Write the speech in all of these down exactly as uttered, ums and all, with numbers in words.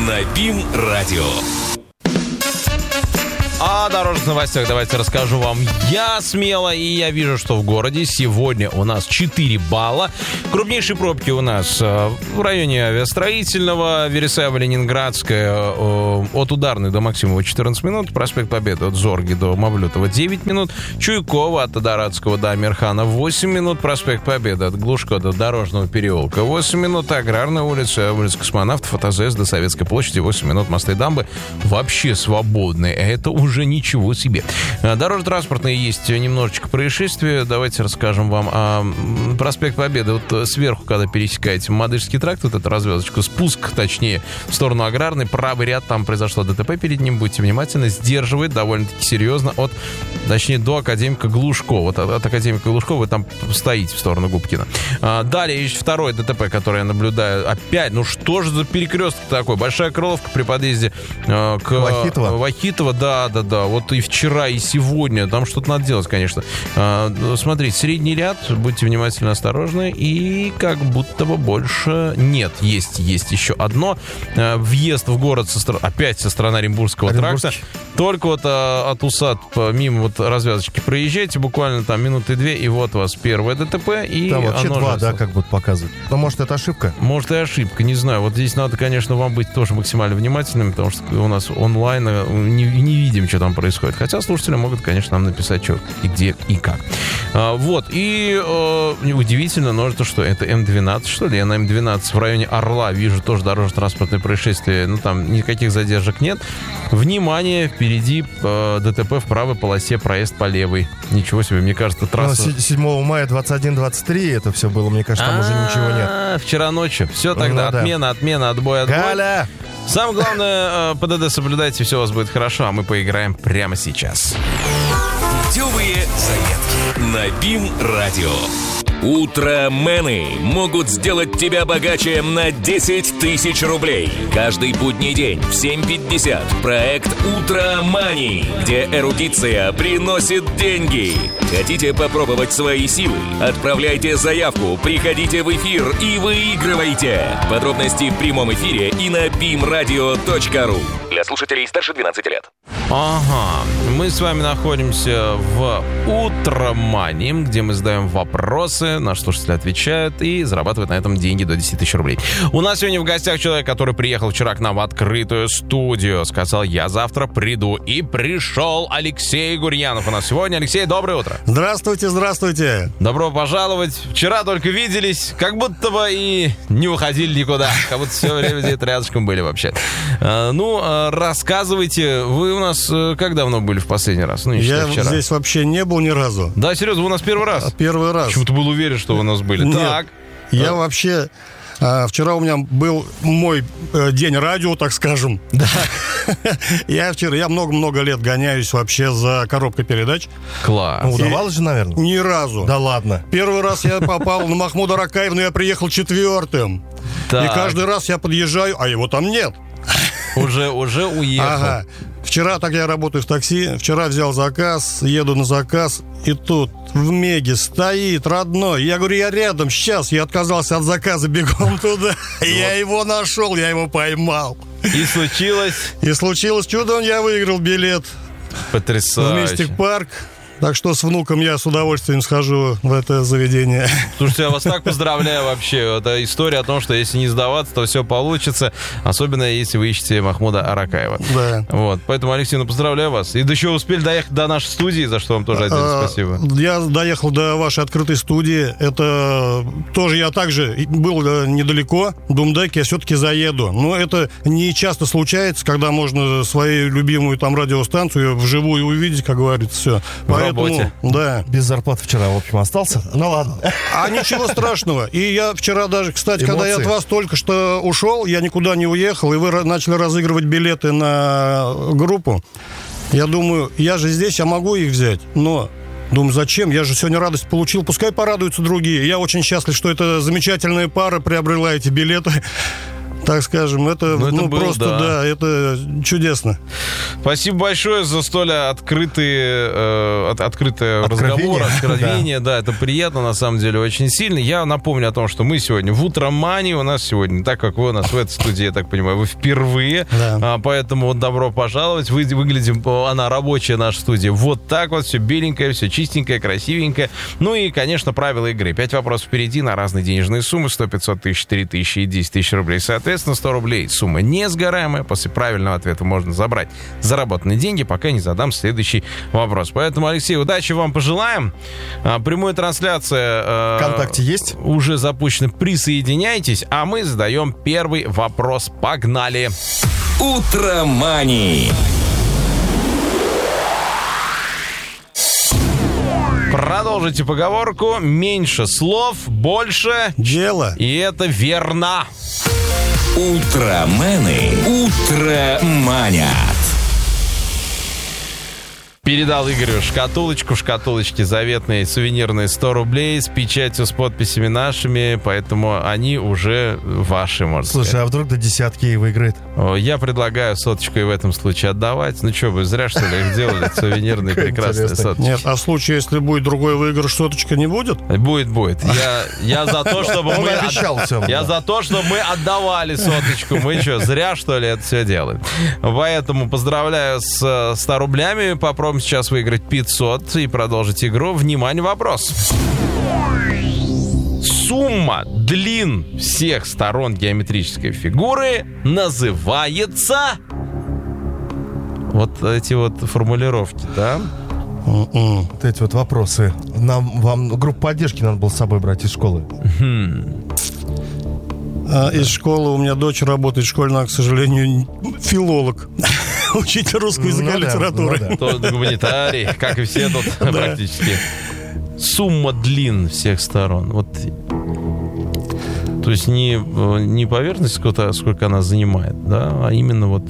на БИМ-радио. О дорожных новостях давайте расскажу вам я смело. И я вижу, что в городе сегодня у нас четыре балла. Крупнейшие пробки у нас в районе Авиастроительного, Вересаево-Ленинградская, от Ударной до Максимова четырнадцать минут, проспект Победы от Зорги до Мавлютова девять минут, Чуйкова от Тодорадского до Амирхана восемь минут, проспект Победы от Глушко до Дорожного переулка восемь минут, Аграрная улица, улица Космонавтов от АЗС до Советской площади восемь минут, мосты и дамбы вообще свободны. Это уже ничего себе. Дорожно-транспортные есть немножечко происшествия. Давайте расскажем вам о проспект Победы. Вот сверху, когда пересекаете Мадыжский тракт, вот эту развязочку, спуск, точнее, в сторону Аграрной, правый ряд, там произошло ДТП перед ним, будьте внимательны, сдерживает довольно-таки серьезно от, точнее, до Академика Глушко. Вот от, от Академика Глушко вы там стоите в сторону Губкина. А, далее есть второй ДТП, который я наблюдаю. Опять, ну что же за перекресток такой? Большая Крыловка при подъезде а, к Вахитова. Вахитова, да, да, да. Вот и вчера, и сегодня. Там что-то надо делать, конечно. А, смотрите, средний ряд, будьте внимательны, осторожны. И как будто бы больше нет. Есть, есть еще одно. А, въезд в город со стороны, опять со стороны Оренбургского тракта. Только вот а, от УСАД мимо вот развязочки проезжайте, буквально там минуты две, и вот у вас первое ДТП. И там вообще оно два, же... да, как будут показывать. Но может это ошибка? Может и ошибка, не знаю. Вот здесь надо, конечно, вам быть тоже максимально внимательными, потому что у нас онлайн не, не видим, что там происходит. Хотя слушатели могут, конечно, нам написать, что и где, и как. А, вот. И э, удивительно, но это что? Это эм двенадцать, что ли? Я на эм двенадцать в районе Орла вижу тоже дорожно-транспортное происшествие. Ну, там никаких задержек нет. Внимание, впереди э, ДТП в правой полосе, проезд по левой. Ничего себе, мне кажется, трасса... Ну, седьмого мая двадцать один двадцать три это все было, мне кажется, там уже ничего нет. Вчера ночью. Все тогда, Ну, отмена, да. отмена, отбой, отбой. Галя! Самое главное, ПДД соблюдайте, все у вас будет хорошо, а мы поиграем прямо сейчас. Путевые заметки на БИМ-радио. Утромены могут сделать тебя богаче на десять тысяч рублей. Каждый будний день в семь пятьдесят проект «Утромани», где эрудиция приносит деньги. Хотите попробовать свои силы? Отправляйте заявку, приходите в эфир и выигрывайте. Подробности в прямом эфире и на бим радио точка ру. Для слушателей старше двенадцати лет. Ага, мы с вами находимся в Утромани, где мы задаем вопросы, наши слушатели отвечают и зарабатывают на этом деньги до десять тысяч рублей. У нас сегодня в гостях человек, который приехал вчера к нам в открытую студию. Сказал, я завтра приду. И пришел Алексей Гурьянов у нас сегодня. Алексей, доброе утро. Здравствуйте, здравствуйте. Добро пожаловать. Вчера только виделись, как будто бы и не уходили никуда. Как будто все время где-то рядышком были вообще. А, ну, а, рассказывайте, вы у нас как давно были в последний раз? Ну, не Я вчера. здесь вообще не был ни разу. Да, серьезно, вы у нас первый раз? Первый раз. Почему-то был уверен, что вы у нас были. Нет, Так. я вообще... А, вчера у меня был мой э, день радио, так скажем. Да. Я вчера, я много-много лет гоняюсь вообще за коробкой передач. Класс. Ну, Удавалось же, наверное? Ни разу. Да ладно. Первый раз я попал на Махмуда Ракаева, но я приехал четвертым. Так. И каждый раз я подъезжаю, а его там нет. Уже, уже уехал. Ага. Вчера, так я работаю в такси, вчера взял заказ, еду на заказ, и тут в Меге стоит родной. Я говорю, я рядом, сейчас. Я отказался от заказа, бегом туда. Я его нашел, я его поймал. И случилось... И случилось чудо, я выиграл билет в Потрясающе. Мистик Парк. Так что с внуком я с удовольствием схожу в это заведение. Слушайте, я вас так поздравляю вообще. Это история о том, что если не сдаваться, то все получится. Особенно, если вы ищете Махмуда Аракаева. Да. Вот. Поэтому, Алексей, ну, поздравляю вас. И да еще успели доехать до нашей студии, за что вам тоже отдельно А, спасибо. Я доехал до вашей открытой студии. Это тоже я также был недалеко. Думдеки, я все-таки заеду. Но это не часто случается, когда можно свою любимую там радиостанцию вживую увидеть, как говорится, все. В работе. Да. Без зарплаты вчера, в общем, остался. Ну ладно. А ничего страшного. И я вчера даже, кстати, Эмоции. когда я от вас только что ушел, я никуда не уехал, и вы ра- начали разыгрывать билеты на группу. Я думаю, я же здесь, я могу их взять, но... Думаю, зачем? Я же сегодня радость получил. Пускай порадуются другие. Я очень счастлив, что эта замечательная пара приобрела эти билеты. так скажем, это, Ну, это ну, был, просто, да. да, это чудесно. Спасибо большое за столь открытые, э, от- открытый Откровение. разговор, откровение. Да. это приятно, на самом деле, очень сильно. Я напомню о том, что мы сегодня в Утромании. У нас сегодня, так как вы у нас в этой студии, я так понимаю, вы впервые. Да. А, поэтому вот добро пожаловать. Вы, выглядим, она рабочая, наша студия. Вот так вот, все беленькое, все чистенькое, красивенькое. Ну и, конечно, правила игры. Пять вопросов впереди на разные денежные суммы. сто, пятьсот, тысяча, три тысячи и десять тысяч рублей. Соответственно, сто рублей. Сумма несгораемая. После правильного ответа можно забрать заработанные деньги, пока не задам следующий вопрос. Поэтому, Алексей, удачи вам пожелаем. А, прямая трансляция э, ВКонтакте есть? уже запущена. Присоединяйтесь, а мы задаем первый вопрос. Погнали! Утромани. Продолжите поговорку. Меньше слов, больше... Дело. И это верно. Утромены. Утроманят. Передал Игорю шкатулочку. В шкатулочке заветные сувенирные сто рублей с печатью, с подписями нашими. Поэтому они уже ваши, можно Слушай, сказать. а вдруг до десятки и выиграет? О, Я предлагаю соточку и в этом случае отдавать. Ну что, вы зря, что ли, их делали? Сувенирные прекрасные Интересно. соточки. Нет, а в случае, если будет другой выигрыш, соточка не будет? Будет, будет. Я, я за то, чтобы Он мы... обещал всем, Я да. за то, чтобы мы отдавали соточку. Мы что, зря, что ли, это все делаем? Поэтому поздравляю с э, ста рублями. Попробуем сейчас выиграть пятьсот и продолжить игру. Внимание, вопрос. Сумма длин всех сторон геометрической фигуры называется... Вот эти вот формулировки, да? М-м. Вот эти вот вопросы. Нам, вам группу поддержки надо было с собой брать из школы. А из школы у меня дочь работает в школе, она, к сожалению, филолог. Учитель русского языка Ну и да, литературы. ну да. Тот гуманитарий, как и все тут практически. Сумма длин всех сторон. Вот. То есть не, не поверхность, сколько, сколько она занимает, да, а именно вот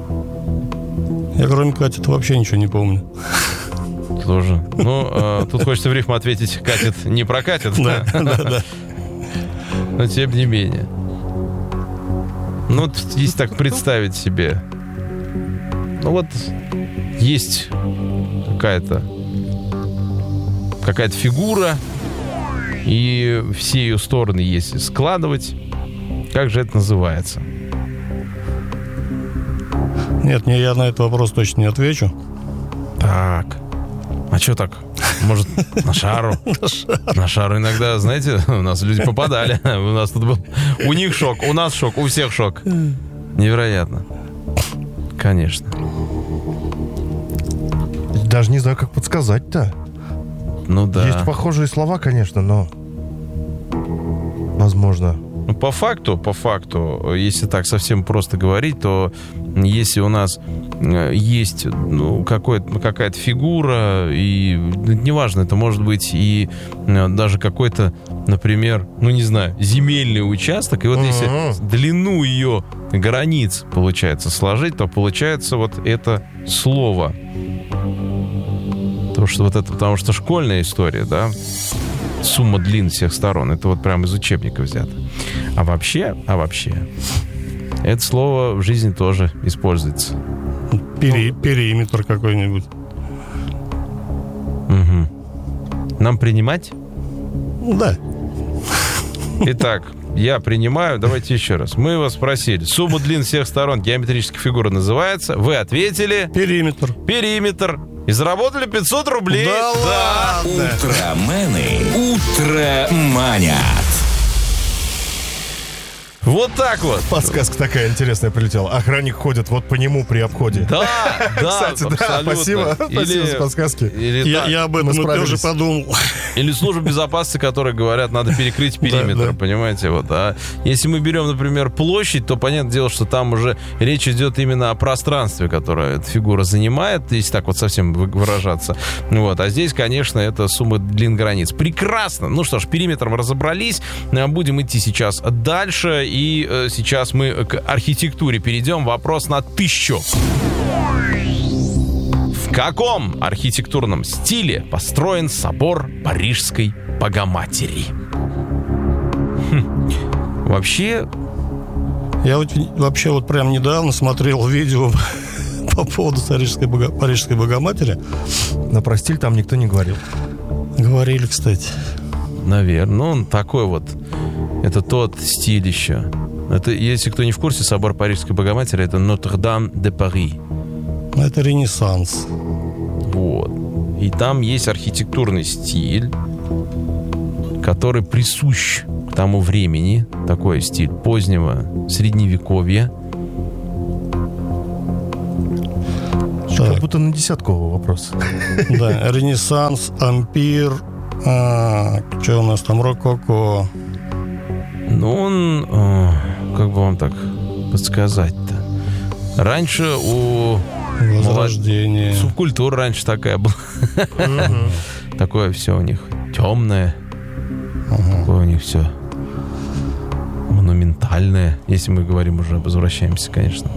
Я, кроме Кати, вообще ничего не помню. тоже. Ну, э, тут хочется в рифму ответить, катит, не прокатит. Да, да, да. Но тем не менее. Ну, вот если так представить себе. Ну вот есть какая-то какая-то фигура, и все ее стороны, если складывать, как же это называется? Нет, не, я на этот вопрос точно не отвечу. Так. А что так? Может, на шару? На шару иногда, знаете, у нас люди попадали. У нас тут был... У них шок, у нас шок, у всех шок. Невероятно. Конечно. Даже не знаю, как подсказать-то. Ну да. Есть похожие слова, конечно, но... Возможно. Ну, по факту, по факту, если так совсем просто говорить, то если у нас э, есть ну, какой-то, какая-то фигура, и ну, неважно, это может быть и э, даже какой-то, например, ну не знаю, земельный участок, и вот если Мгм. длину ее границ, получается, сложить, то получается вот это слово. Потому что вот это, потому что школьная история, да, сумма длин всех сторон, это вот прям из учебника взято. А вообще, а вообще, это слово в жизни тоже используется. Пери- периметр какой-нибудь. Угу. Нам принимать? Да. Итак, я принимаю. Давайте еще раз. Мы вас спросили. Сумма длин всех сторон геометрической фигуры называется. Вы ответили. Периметр. Периметр. И заработали пятьсот рублей. Да ладно? Утромены. Утроманят. Вот так вот. Подсказка такая интересная прилетела. Охранник ходит вот по нему при обходе. Да, да, Кстати, да, абсолютно. спасибо. Спасибо за подсказки. Или, Я, так. я об этом мы и тоже справились. подумал. Или служба безопасности, которые говорят, надо перекрыть периметр, Да, да. понимаете? Вот. А если мы берем, например, площадь, то понятное дело, что там уже речь идет именно о пространстве, которое эта фигура занимает, если так вот совсем вы- выражаться. Вот. А здесь, конечно, это сумма длин границ. Прекрасно. Ну что ж, периметром разобрались. А, Будем идти сейчас дальше. И э, сейчас мы к архитектуре перейдем. Вопрос на тысячу. В каком архитектурном стиле построен собор Парижской Богоматери? Хм. Вообще, Я вот вообще вот прям недавно смотрел видео по поводу Парижской, Бога... Парижской Богоматери. Но про стиль там никто не говорил. Говорили, кстати. Наверное. Ну, он такой вот. Это тот стиль еще. Это, если кто не в курсе, собор Парижской Богоматери — это Нотр-Дам-де-Пари. Это Ренессанс. Вот. И там есть архитектурный стиль, который присущ к тому времени. Такой стиль позднего средневековья. Так. Как будто на десятковый вопрос. Да, Ренессанс, Ампир, а, что у нас там, Рококо. Ну, он, э, как бы вам так подсказать-то? Раньше у Возрождение. молод... субкультура раньше такая была. Такое все у них темное. Такое у них все монументальное. Если мы говорим уже, возвращаемся, конечно.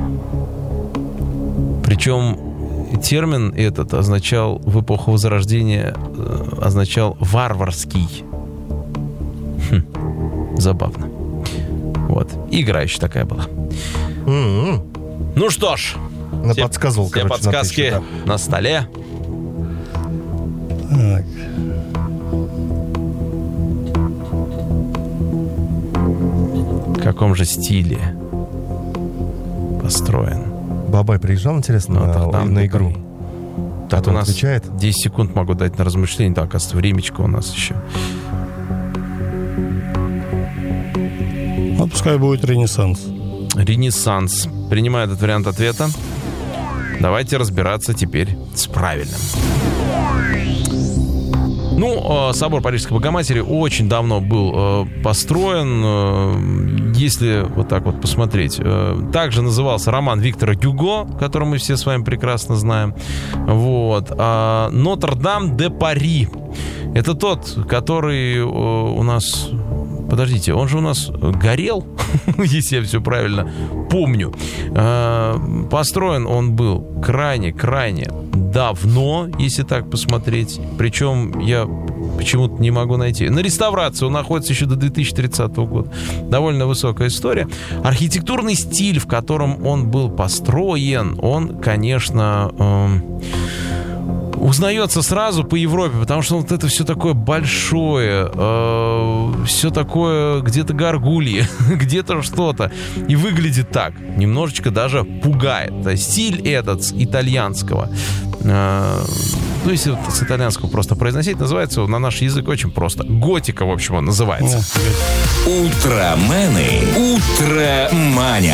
Причем термин этот означал в эпоху Возрождения, означал варварский. Хм, забавно. Вот. Игра еще такая была. М-м. Ну что ж. На все, подсказывал, все короче, подсказки на, тысячу, да. на столе. Так. В каком же стиле построен? Бабай приезжал, интересно, Ну, на, так, там, на ну, игру? Так, Кто у нас отвечает? десять секунд могу дать на размышление. Так, оказывается, времечко у нас еще. Ну, пускай будет Ренессанс. Ренессанс. Принимаю этот вариант ответа. Давайте разбираться теперь с правильным. Ну, собор Парижской Богоматери очень давно был построен. Если вот так вот посмотреть. Также назывался роман Виктора Гюго, который мы все с вами прекрасно знаем. Вот. Нотр-Дам-де-Пари. Это тот, который у нас... Подождите, он же у нас горел, если я все правильно помню. Построен он был крайне-крайне давно, если так посмотреть. Причем я почему-то не могу найти. На реставрации он находится еще до две тысячи тридцатого года. Довольно высокая история. Архитектурный стиль, в котором он был построен, он, конечно... Эм... узнается сразу по Европе, потому что вот это все такое большое, э, все такое где-то горгульи, где-то что-то. И выглядит так. Немножечко даже пугает. То есть стиль этот с итальянского. Э, ну, если вот с итальянского просто произносить, называется на наш язык очень просто. Готика, в общем, он называется. Утромены. Утроманят.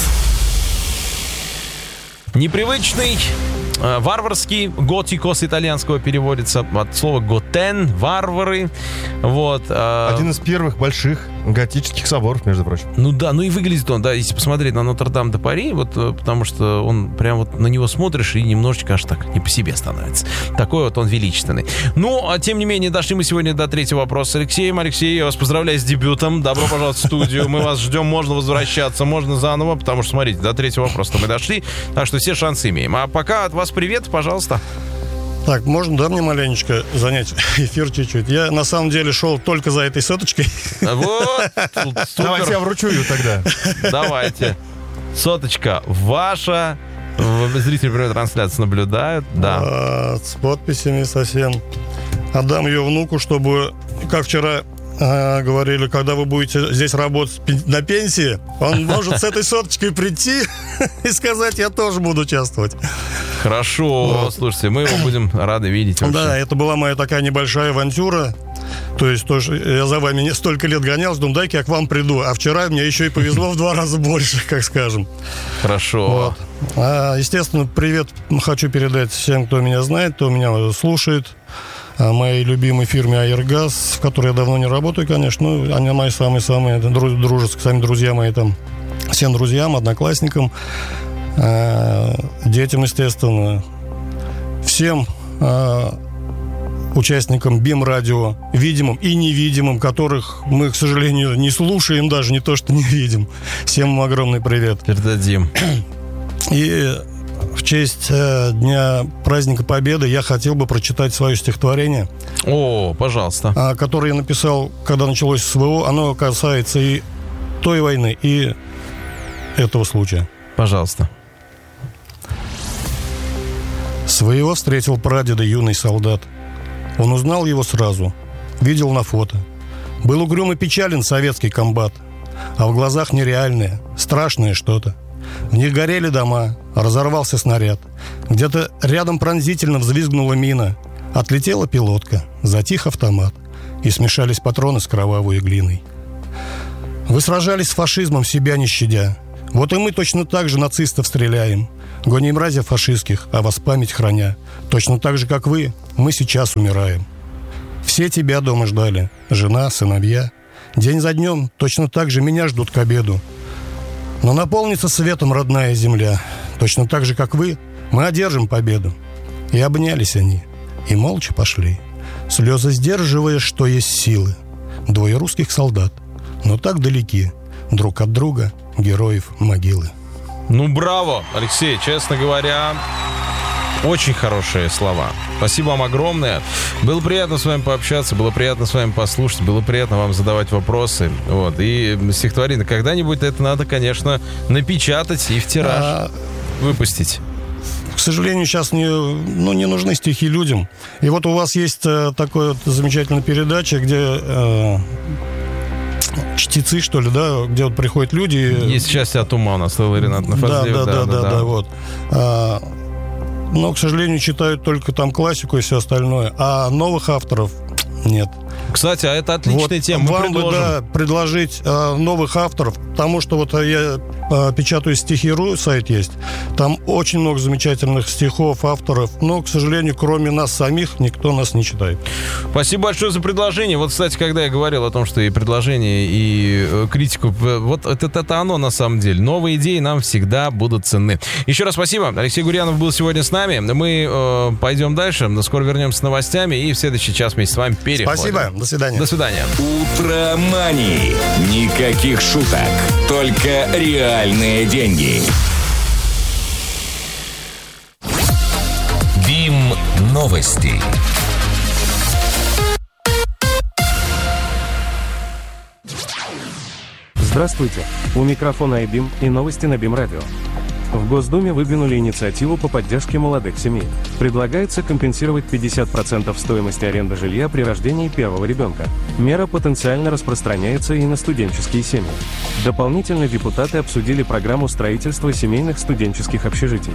Непривычный, э, варварский, готико с итальянского переводится от слова готен, варвары. Вот. Э, Один из первых больших готических соборов, между прочим. Ну да, ну и выглядит он, да, если посмотреть на Нотр-Дам-де-Пари, вот, потому что он прям вот на него смотришь и немножечко аж так не по себе становится. Такой вот он величественный. Ну, а тем не менее, дошли мы сегодня до третьего вопроса с Алексеем. Алексей, я вас поздравляю с дебютом. Добро пожаловать в студию. Мы вас ждем, можно возвращаться, можно заново, потому что, смотрите, до третьего вопроса мы дошли, так что все шансы имеем. А пока от вас привет, пожалуйста. Так, можно, да, мне маленечко занять эфир чуть-чуть? Я, на самом деле, шел только за этой соточкой. Вот, Давайте я вручу ее тогда. Давайте. Соточка ваша. Зрители прямой трансляции наблюдают. Да. А, с подписями совсем. Отдам ее внуку, чтобы, как вчера а, говорили, когда вы будете здесь работать на пенсии, он может с этой соточкой прийти и сказать, я тоже буду участвовать. Хорошо, вот. Слушайте, мы его будем рады видеть вообще. Да, это была моя такая небольшая авантюра. То есть тоже я за вами не столько лет гонялся, думаю, дай-ка я к вам приду. А вчера мне еще и повезло в два раза больше, как скажем. Хорошо. Вот. А, естественно, привет хочу передать всем, кто меня знает, кто меня слушает. О моей любимой фирме «Аэргаз», в которой я давно не работаю, конечно. Ну, они мои самые-самые дружеские, сами друзья мои там. Всем друзьям, одноклассникам, детям, естественно. Всем участникам БИМ-радио, видимым и невидимым, которых мы, к сожалению, не слушаем, даже не то, что не видим. Всем им огромный привет. Передадим. И в честь э, Дня праздника Победы я хотел бы прочитать свое стихотворение. О, пожалуйста. э, Которое я написал, когда началось СВО. Оно касается и той войны, и этого случая. Пожалуйста. Своего встретил прадеда юный солдат. Он узнал его сразу, видел на фото. Был угрюм и печален советский комбат, а в глазах нереальное, страшное что-то. В них горели дома, разорвался снаряд. Где-то рядом пронзительно взвизгнула мина. Отлетела пилотка, затих автомат, и смешались патроны с кровавой глиной. Вы сражались с фашизмом, себя не щадя. Вот и мы точно так же нацистов стреляем. Гоним мразей фашистских, а вас память храня. Точно так же, как вы, мы сейчас умираем. Все тебя дома ждали, жена, сыновья. День за днем точно так же меня ждут к обеду. Но наполнится светом родная земля. Точно так же, как вы, мы одержим победу. И обнялись они, и молча пошли, слезы сдерживая, что есть силы. Двое русских солдат, но так далеки друг от друга героев могилы. Ну, браво, Алексей, честно говоря, очень хорошие слова. Спасибо вам огромное. Было приятно с вами пообщаться, было приятно с вами послушать, было приятно вам задавать вопросы. Вот. И стихотворение когда-нибудь это надо, конечно, напечатать и в тираж а... выпустить. К сожалению, сейчас не, ну, не нужны стихи людям. И вот у вас есть э, такая вот замечательная передача, где... Э, чтецы, что ли, да, где вот приходят люди. Есть «Счастье от ума» у нас, Ренат Нафазлиев. Да, да, да, да, да, да, вот. А, но, к сожалению, читают только там классику и все остальное, а новых авторов нет. Кстати, а это отличная вот тема. Мы вам предложим. бы, да, предложить а, новых авторов, потому что вот я а, печатаю стихи.ру, сайт есть, там очень много замечательных стихов, авторов, но, к сожалению, кроме нас самих, никто нас не читает. Спасибо большое за предложение. Вот, кстати, когда я говорил о том, что и предложение, и э, критику, вот это, это оно на самом деле. Новые идеи нам всегда будут ценны. Еще раз спасибо. Алексей Гурьянов был сегодня с нами. Мы э, пойдем дальше. Скоро вернемся с новостями и в следующий час вместе с вами переходим. Спасибо. До свидания. До свидания. Утромани. Никаких шуток. Только реальные деньги. БИМ новости. Здравствуйте. У микрофона iBeam и новости на БИМ Радио. В Госдуме выдвинули инициативу по поддержке молодых семей. Предлагается компенсировать пятьдесят процентов стоимости аренды жилья при рождении первого ребенка. Мера потенциально распространяется и на студенческие семьи. Дополнительно депутаты обсудили программу строительства семейных студенческих общежитий.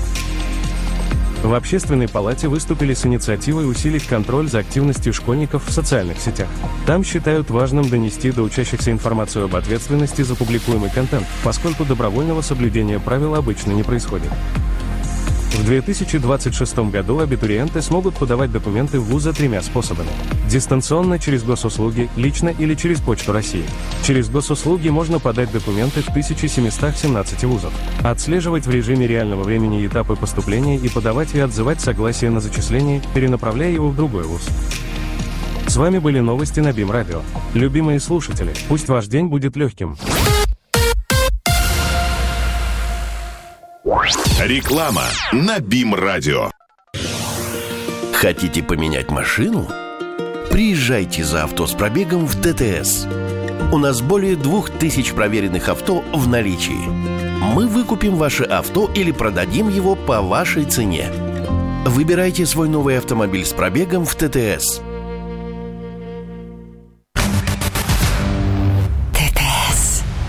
В Общественной палате выступили с инициативой усилить контроль за активностью школьников в социальных сетях. Там считают важным донести до учащихся информацию об ответственности за публикуемый контент, поскольку добровольного соблюдения правил обычно не происходит. В две тысячи двадцать шестом году абитуриенты смогут подавать документы в вузы тремя способами. Дистанционно через госуслуги, лично или через Почту России. Через госуслуги можно подать документы в тысяча семьсот семнадцать вузов. Отслеживать в режиме реального времени этапы поступления и подавать и отзывать согласие на зачисление, перенаправляя его в другой вуз. С вами были новости на БИМ Радио. Любимые слушатели, пусть ваш день будет легким. Реклама на БИМ Радио. Хотите поменять машину? Приезжайте за авто с пробегом в ДТС. У нас более двух тысяч проверенных авто в наличии. Мы выкупим ваше авто или продадим его по вашей цене. Выбирайте свой новый автомобиль с пробегом в ТТС.